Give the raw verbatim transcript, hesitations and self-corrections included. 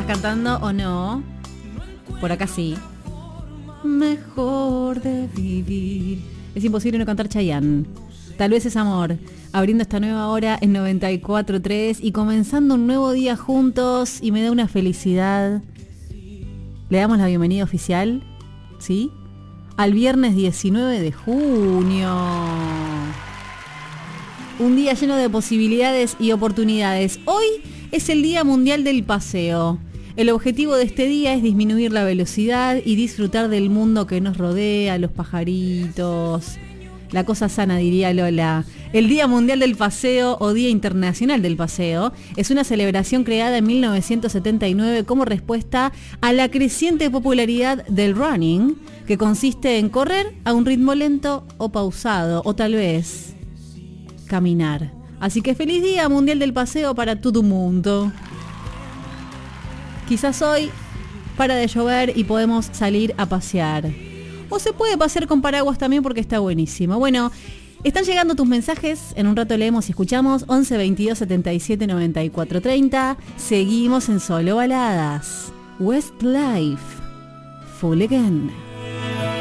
cantando o no? Por acá sí. Mejor de vivir. Es imposible no cantar Chayanne. Tal vez es amor. Abriendo esta nueva hora en noventa y cuatro punto tres y comenzando un nuevo día juntos y me da una felicidad. Le damos la bienvenida oficial, ¿sí? Al viernes diecinueve de junio. Un día lleno de posibilidades y oportunidades. Hoy es el Día Mundial del Paseo. El objetivo de este día es disminuir la velocidad y disfrutar del mundo que nos rodea, los pajaritos. La cosa sana, diría Lola. El Día Mundial del Paseo o Día Internacional del Paseo es una celebración creada en mil novecientos setenta y nueve como respuesta a la creciente popularidad del running, que consiste en correr a un ritmo lento o pausado, o tal vez caminar. Así que feliz Día Mundial del Paseo para todo el mundo. Quizás hoy para de llover y podemos salir a pasear. O se puede pasear con paraguas también porque está buenísimo. Bueno, están llegando tus mensajes. En un rato leemos y escuchamos. once veintidós setenta y siete noventa y cuatro treinta. Seguimos en Solo Baladas. Westlife. Full Again.